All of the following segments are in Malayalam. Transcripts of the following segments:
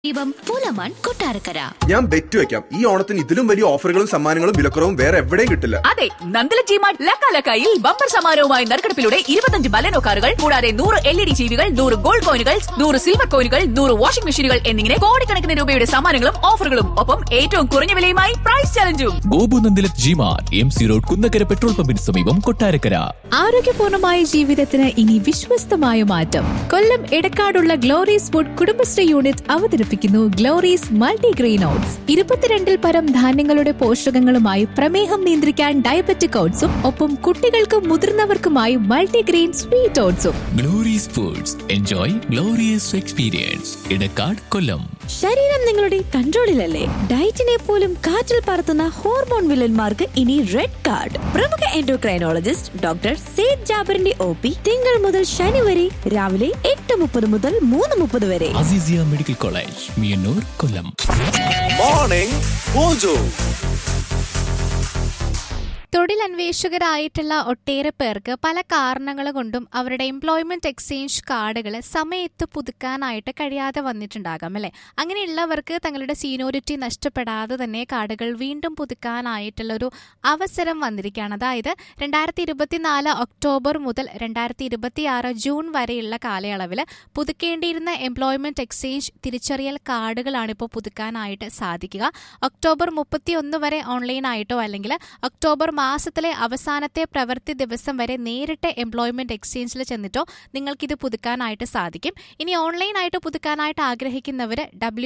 ദീപം പൂലമാൻ കൊട്ടാരക്കര. ഞാൻ ബെറ്റ് വെക്കാം, ഈ ഓണത്തിന് ഇതിലും വലിയ ഓഫറുകളും സമ്മാനങ്ങളും വിലക്കുറവും വേറെ എവിടെയും കിട്ടില്ല. അതെ, നന്ദല ജിമാർട്ട് ലക്കാലക്കായിൽ ബമ്പർ സമ്മാനവുമായി നറുക്കെടുപ്പിലൂടെ 25 ബലനോ കാറുകൾ കൂടാതെ 100 LED ടിവികൾ, 100 ഗോൾഡ് കോയിനുകൾ, 100 സിൽവർ കോയിനുകൾ, 100 വാഷിംഗ് മെഷീനുകൾ എന്നിങ്ങനെ കോടിക്കണക്കിന് രൂപയുടെ സമ്മാനങ്ങളും ഓഫറുകളും ഒപ്പം ഏറ്റവും കുറഞ്ഞ വിലയുമായി price ചലഞ്ചും. Gopu Nandila G-Mart MC road Kunnakkara petrol പമ്പിന് സമീപം കൊട്ടാരക്കര. ആരോഗ്യപൂർണമായ ജീവിതത്തിന് ഇനി വിശ്വസ്തമായ മാറ്റം. കൊല്ലം എടക്കാടുള്ള ഗ്ലോറീസ് ഫുഡ് കുടുംബശ്രീ യൂണിറ്റ് അവതരിപ്പിക്കുന്നു ഗ്ലോറീസ് മൾട്ടിഗ്രെയിൻ ഓട്സ്. 22 പരം ധാന്യങ്ങളുടെ പോഷകങ്ങളുമായി പ്രമേഹം നിയന്ത്രിക്കാൻ ഡയബറ്റിക് ഓട്സും ഒപ്പം കുട്ടികൾക്കും മുതിർന്നവർക്കുമായി multigrain sweet ഓട്സും. Glory's foods, enjoy glorious experience. Edakkad, കൊല്ലം. ശരീരം നിങ്ങളുടെ കൺട്രോളിലല്ലേ? ഡയറ്റിനെ പോലും കാറ്റിൽ പറത്തുന്ന ഹോർമോൺ വില്ലന്മാർക്ക് ഇനി റെഡ് കാർഡ്. പ്രമുഖ എൻഡോക്രൈനോളജിസ്റ്റ് ഡോക്ടർ സെയ്ദ് ജാബറിന്റെ OP തിങ്കൾ മുതൽ ശനി വരെ രാവിലെ 8:30 മുതൽ 3:30 വരെ. അസീസിയ മെഡിക്കൽ കോളേജ്, മിയന്നൂർ, കൊല്ലം. Morning mojo. തൊഴിലന്വേഷകരായിട്ടുള്ള ഒട്ടേറെ പേർക്ക് പല കാരണങ്ങൾ കൊണ്ടും അവരുടെ എംപ്ലോയ്മെന്റ് എക്സ്ചേഞ്ച് കാർഡുകൾ സമയത്ത് പുതുക്കാനായിട്ട് കഴിയാതെ വന്നിട്ടുണ്ടാകാം അല്ലെ. അങ്ങനെയുള്ളവർക്ക് തങ്ങളുടെ സീനിയോറിറ്റി നഷ്ടപ്പെടാതെ തന്നെ കാർഡുകൾ വീണ്ടും പുതുക്കാനായിട്ടുള്ള ഒരു അവസരം വന്നിരിക്കുകയാണ്. അതായത് 2024 ഒക്ടോബർ മുതൽ 2026 ജൂൺ വരെയുള്ള കാലയളവിൽ പുതുക്കേണ്ടിയിരുന്ന എംപ്ലോയ്മെന്റ് എക്സ്ചേഞ്ച് തിരിച്ചറിയൽ കാർഡുകളാണ് ഇപ്പോൾ പുതുക്കാനായിട്ട് സാധിക്കുക. ഒക്ടോബർ 31 വരെ ഓൺലൈനായിട്ടോ അല്ലെങ്കിൽ ഒക്ടോബർ മാസത്തിലെ അവസാനത്തെ പ്രവൃത്തി ദിവസം വരെ നേരിട്ട് എംപ്ലോയ്മെന്റ് എക്സ്ചേഞ്ചിൽ ചെന്നിട്ടോ നിങ്ങൾക്കിത് പുതുക്കാനായിട്ട് സാധിക്കും. ഇനി ഓൺലൈനായിട്ട് പുതുക്കാനായിട്ട് ആഗ്രഹിക്കുന്നവർ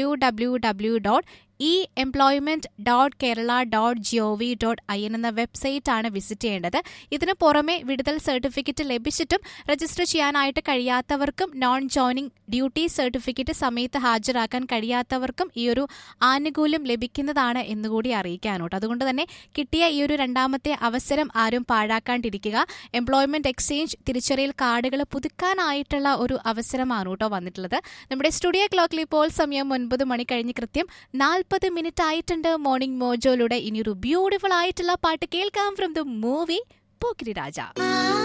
www.employment.kerala.gov.in എന്ന വെബ്സൈറ്റ് ആണ് വിസിറ്റ് ചെയ്യേണ്ടത്. ഇതിന് പുറമെ വിടുതൽ സർട്ടിഫിക്കറ്റ് ലഭിച്ചിട്ടും രജിസ്റ്റർ ചെയ്യാനായിട്ട് കഴിയാത്തവർക്കും നോൺ ജോയിനിങ് ഡ്യൂട്ടി സർട്ടിഫിക്കറ്റ് സമയത്ത് ഹാജരാക്കാൻ കഴിയാത്തവർക്കും ഈ ഒരു ആനുകൂല്യം ലഭിക്കുന്നതാണ് എന്നുകൂടി അറിയിക്കാനോട്ട്. അതുകൊണ്ട് തന്നെ കിട്ടിയ ഈ ഒരു രണ്ടാമത്തെ അവസരം ആരും പാഴാക്കാണ്ടിരിക്കുക. എംപ്ലോയ്മെന്റ് എക്സ്ചേഞ്ച് തിരിച്ചറിയൽ കാർഡുകൾ പുതുക്കാനായിട്ടുള്ള ഒരു അവസരമാണ് കേട്ടോ വന്നിട്ടുള്ളത്. നമ്മുടെ സ്റ്റുഡിയോ ക്ലോക്കിൽ ഇപ്പോൾ സമയം 9 മണി കഴിഞ്ഞ് കൃത്യം 40 മിനിറ്റ് ആയിട്ടുണ്ട്. മോർണിംഗ് മോജോയിലൂടെ ഇനിയൊരു ബ്യൂട്ടിഫുൾ ആയിട്ടുള്ള പാട്ട് കേൾക്കാം from the movie Pokkiri Raja.